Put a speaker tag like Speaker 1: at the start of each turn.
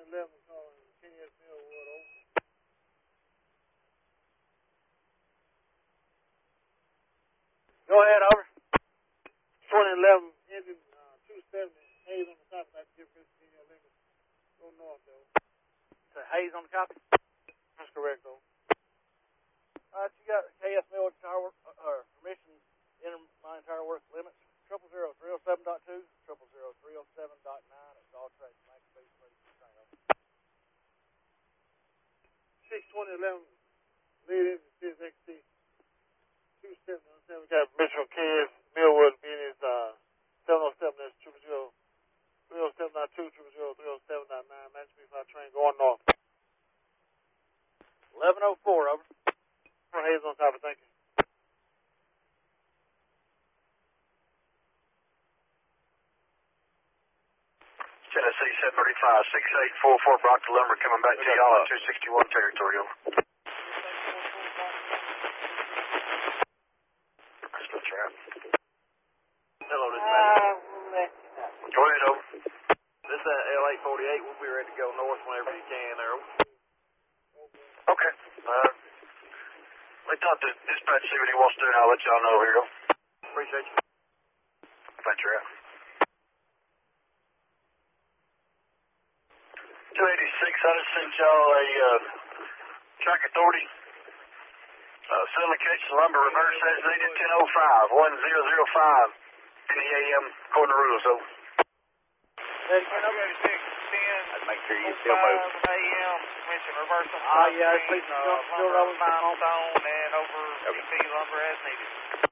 Speaker 1: 611 calling KS Millwood over.
Speaker 2: Go ahead, over.
Speaker 1: 2011 engine 270 Hayes on the top of that. Give Virginia limit. Go north though.
Speaker 2: So Hayes on the copy.
Speaker 1: That's correct though.
Speaker 2: You got KS Millwood tire work, permission enter my entire work limits. 000-307.2, 000-307.9. It's all trades.
Speaker 1: 62011 lead engine 6XT 270. We got permission from KS Millwood being his 707. That's 307.2, 307.9. Match me 5 train going north.
Speaker 2: 1104, over.
Speaker 1: For Hayes on top of, thank you.
Speaker 3: Tennessee 735, 6844 Brockton Lumber coming back to y'all at 261 territorial. That's good, right.
Speaker 2: Hello, this is Matt.
Speaker 3: Go ahead, over.
Speaker 2: This is L848. We'll be ready to go north whenever you can there.
Speaker 3: Okay. Let me talk to dispatch, see what he wants to do, and I'll let y'all know. Here you go.
Speaker 2: Appreciate you.
Speaker 3: Thanks, Ralph. 286, I just sent y'all a track authority. Cylinder Kitchen Lumber reverse as needed 1005, 1005 in the AM according to rules. So.
Speaker 2: I'd make sure you still move.
Speaker 4: AM, mention reverse on
Speaker 2: yeah, please still rolling.
Speaker 4: Limestone and over CP Lumber as needed.